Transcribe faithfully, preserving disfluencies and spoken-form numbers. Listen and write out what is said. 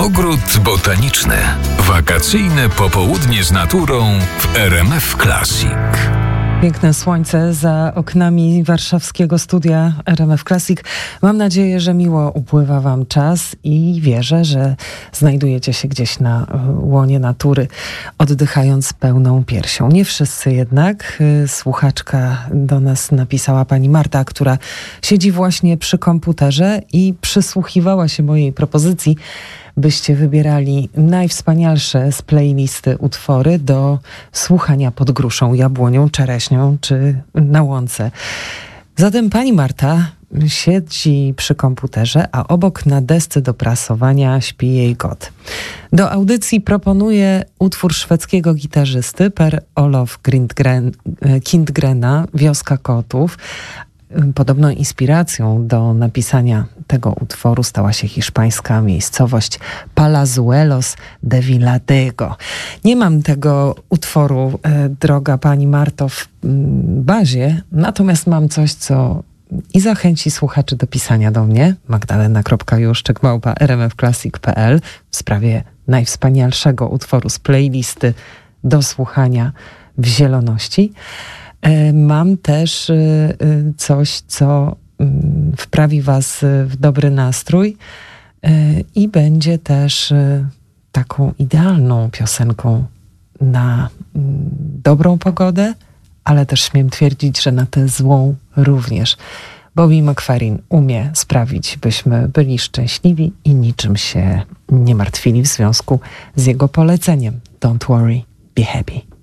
Ogród botaniczny. Wakacyjne popołudnie z naturą w R M F Classic. Piękne słońce za oknami warszawskiego studia R M F Classic. Mam nadzieję, że miło upływa wam czas i wierzę, że znajdujecie się gdzieś na łonie natury, oddychając pełną piersią. Nie wszyscy jednak. Słuchaczka do nas napisała, pani Marta, która siedzi właśnie przy komputerze i przysłuchiwała się mojej propozycji, byście wybierali najwspanialsze z playlisty utwory do słuchania pod gruszą, jabłonią, czereśnią czy na łące. Zatem pani Marta siedzi przy komputerze, a obok na desce do prasowania śpi jej kot. Do audycji proponuję utwór szwedzkiego gitarzysty Per Olof Kindgren, Kindgrena, Wioska kotów. Podobną inspiracją do napisania tego utworu stała się hiszpańska miejscowość Palazuelos de Villatego. Nie mam tego utworu, e, droga pani Marto, w m, bazie, natomiast mam coś, co i zachęci słuchaczy do pisania do mnie, magdalena kropka juszczyk małpa r m f classic kropka p l, w sprawie najwspanialszego utworu z playlisty do słuchania w zieloności. Mam też coś, co wprawi was w dobry nastrój i będzie też taką idealną piosenką na dobrą pogodę, ale też śmiem twierdzić, że na tę złą również. Bobby McFerrin umie sprawić, byśmy byli szczęśliwi i niczym się nie martwili w związku z jego poleceniem. Don't worry, be happy.